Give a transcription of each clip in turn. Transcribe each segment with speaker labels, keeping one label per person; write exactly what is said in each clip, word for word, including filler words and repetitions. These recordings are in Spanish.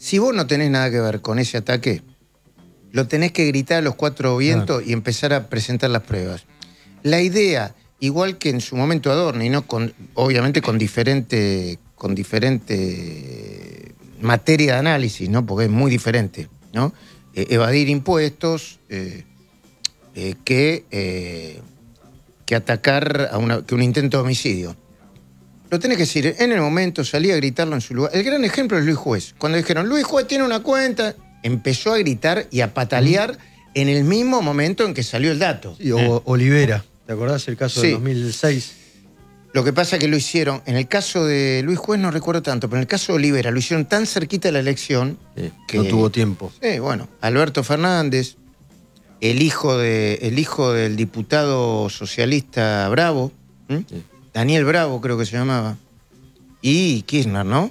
Speaker 1: Si vos no tenés nada que ver con ese ataque, lo tenés que gritar a los cuatro vientos ah. y empezar a presentar las pruebas. La idea, igual que en su momento Adorni, ¿no? Con, obviamente con diferente, con diferente materia de análisis, ¿no? Porque es muy diferente, ¿no? Eh, evadir impuestos eh, eh, que, eh, que atacar a una, que un intento de homicidio. Lo tenés que decir, en el momento salí a gritarlo en su lugar. El gran ejemplo es Luis Juez. Cuando dijeron, Luis Juez tiene una cuenta, empezó a gritar y a patalear mm. en el mismo momento en que salió el dato.
Speaker 2: Sí, o eh. Olivera, ¿te acordás el caso sí. de dos mil seis?
Speaker 1: Lo que pasa es que lo hicieron, en el caso de Luis Juez no recuerdo tanto, pero en el caso de Olivera lo hicieron tan cerquita de la elección
Speaker 2: sí,
Speaker 1: que
Speaker 2: no tuvo tiempo.
Speaker 1: Sí, bueno, Alberto Fernández, el hijo, de, el hijo del diputado socialista Bravo, sí. Daniel Bravo creo que se llamaba, y Kirchner, ¿no?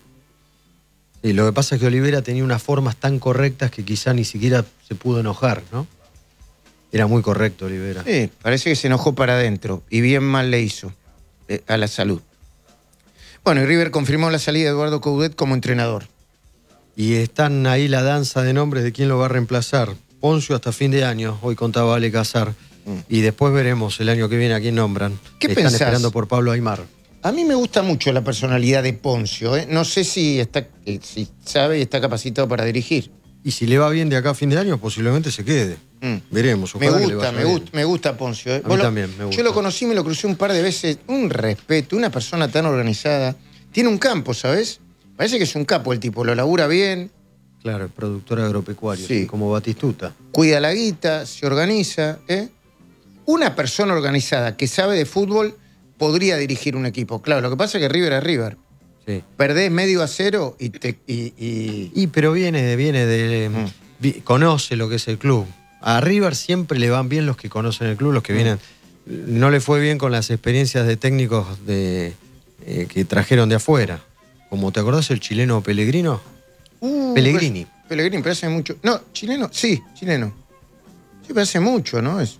Speaker 2: Sí, lo que pasa es que Olivera tenía unas formas tan correctas que quizá ni siquiera se pudo enojar, ¿no? Era muy correcto Olivera.
Speaker 1: Sí, parece que se enojó para adentro y bien mal le hizo. A la salud. Bueno, y River confirmó la salida de Eduardo Coudet como entrenador.
Speaker 2: Y están ahí la danza de nombres de quién lo va a reemplazar. Poncio hasta fin de año, hoy contaba Ale Casar. Mm. Y después veremos el año que viene a quién nombran.
Speaker 1: ¿Qué
Speaker 2: Están
Speaker 1: pensás?
Speaker 2: esperando por Pablo Aimar.
Speaker 1: A mí me gusta mucho la personalidad de Poncio. ¿eh? No sé si, está, si sabe y está capacitado para dirigir.
Speaker 2: Y si le va bien de acá a fin de año, posiblemente se quede. Mm. Veremos.
Speaker 1: Me gusta, me gusta, me gusta Poncio. ¿eh?
Speaker 2: A mí
Speaker 1: lo,
Speaker 2: también me gusta.
Speaker 1: Yo lo conocí, me lo crucé un par de veces. Un respeto, una persona tan organizada. Tiene un campo, ¿sabes? Parece que es un capo el tipo, lo labura bien.
Speaker 2: Claro, el productor agropecuario,
Speaker 1: sí.
Speaker 2: como Batistuta.
Speaker 1: Cuida la guita, se organiza. ¿eh? Una persona organizada que sabe de fútbol podría dirigir un equipo. Claro, lo que pasa es que River es River.
Speaker 2: Sí.
Speaker 1: Perdés medio a cero y... Te, y, y...
Speaker 2: y pero viene, viene de... Mm. Vi, conoce lo que es el club. A River siempre le van bien los que conocen el club, los que mm. vienen... No le fue bien con las experiencias de técnicos de, eh, que trajeron de afuera. Como, ¿te acordás el chileno Pellegrino?
Speaker 1: Uh,
Speaker 2: Pellegrini.
Speaker 1: Pues, Pellegrini, pero hace mucho... No, chileno, sí, chileno. Sí, pero hace mucho, ¿no? Es...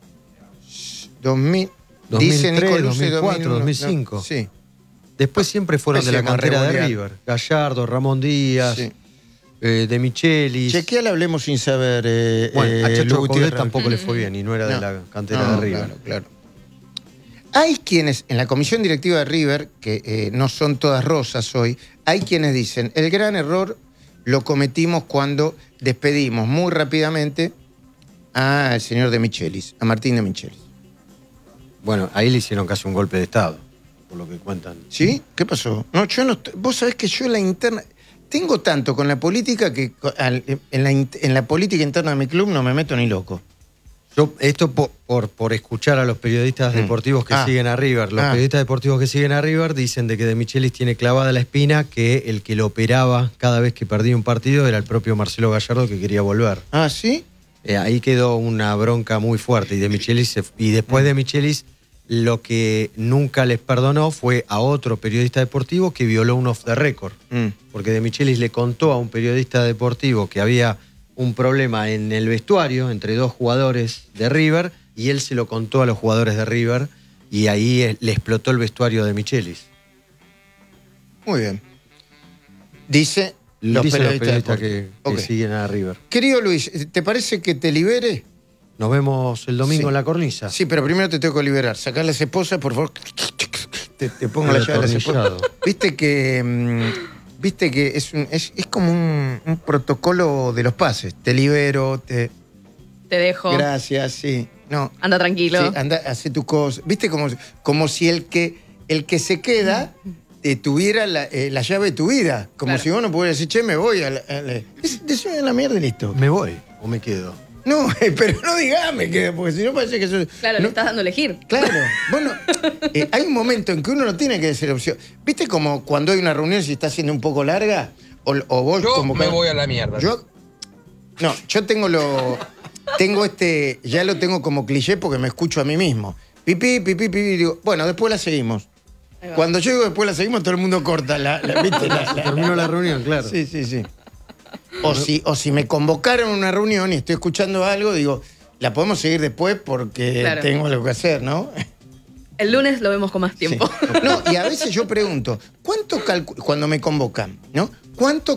Speaker 1: dos mil...
Speaker 2: dos mil tres, dos mil cuatro, dos mil cinco.
Speaker 1: No, sí.
Speaker 2: Después siempre fueron de la cantera de River. Gallardo, Ramón Díaz, sí. eh, De Michelis.
Speaker 1: Chequeal, hablemos sin saber. Eh,
Speaker 2: bueno,
Speaker 1: eh,
Speaker 2: a Chacho Coudet tampoco le fue bien y no era no, de la cantera
Speaker 1: no,
Speaker 2: de River.
Speaker 1: Claro, claro. Hay quienes, en la comisión directiva de River, que eh, no son todas rosas hoy, hay quienes dicen, el gran error lo cometimos cuando despedimos muy rápidamente al señor De Michelis, a Martín De Michelis.
Speaker 2: Bueno, ahí le hicieron casi un golpe de Estado. Por lo que cuentan.
Speaker 1: ¿Sí? ¿Qué pasó? No, yo no. Vos sabés que yo en la interna. Tengo tanto con la política que en la, en la política interna de mi club no me meto ni loco.
Speaker 2: Yo, esto por, por, por escuchar a los periodistas mm. deportivos que ah. siguen a River. Los ah. periodistas deportivos que siguen a River dicen de que De Michelis tiene clavada la espina que el que lo operaba cada vez que perdía un partido era el propio Marcelo Gallardo que quería volver.
Speaker 1: ¿Ah, sí?
Speaker 2: Eh, ahí quedó una bronca muy fuerte. Y, de Michelis se, y después mm. de Michelis. Lo que nunca les perdonó fue a otro periodista deportivo que violó un off the record. Mm. Porque De Michelis le contó a un periodista deportivo que había un problema en el vestuario entre dos jugadores de River y él se lo contó a los jugadores de River y ahí le explotó el vestuario de Michelis.
Speaker 1: Muy bien. Dice los
Speaker 2: Dicen
Speaker 1: periodistas,
Speaker 2: los periodistas que, que okay. siguen a River.
Speaker 1: Querido Luis, ¿te parece que te libere?
Speaker 2: Nos vemos el domingo sí. en la cornisa.
Speaker 1: Sí, pero primero te tengo que liberar. Sacar las esposas, por favor. Te, te pongo la llave de las esposas. Viste que, mmm, viste que es, un, es, es como un, un protocolo de los pases. Te libero, te...
Speaker 3: Te dejo.
Speaker 1: Gracias, sí. No.
Speaker 3: Anda tranquilo.
Speaker 1: Sí, anda, hace tu cosa. Viste como, como si el que, el que se queda eh, tuviera la, eh, la llave de tu vida. Como claro. si vos no pudieras decir, che, me voy. A la, a la... Decime la mierda y listo.
Speaker 2: ¿Me voy o me quedo?
Speaker 1: No, pero no digame que, porque si no parece que eso...
Speaker 3: Claro,
Speaker 1: no,
Speaker 3: le estás dando a elegir.
Speaker 1: Claro, bueno, eh, hay un momento en que uno no tiene que decir opción. ¿Viste como cuando hay una reunión si está siendo un poco larga? O, o vos
Speaker 4: yo
Speaker 1: como
Speaker 4: me
Speaker 1: que,
Speaker 4: voy a la mierda.
Speaker 1: Yo, no, yo tengo lo... Tengo este... Ya lo tengo como cliché porque me escucho a mí mismo. Pipí, pipí, pipí, digo, bueno, después la seguimos. Cuando yo digo después la seguimos, todo el mundo corta la... la, ¿viste? la, la
Speaker 2: Terminó la reunión, claro.
Speaker 1: Sí, sí, sí. O si, o si me convocaron a una reunión y estoy escuchando algo, digo, la podemos seguir después porque claro. tengo algo que hacer, ¿no?
Speaker 3: El lunes lo vemos con más tiempo.
Speaker 1: Sí. No, y a veces yo pregunto, ¿cuánto calcu- cuando me convocan, ¿no? ¿Cuánto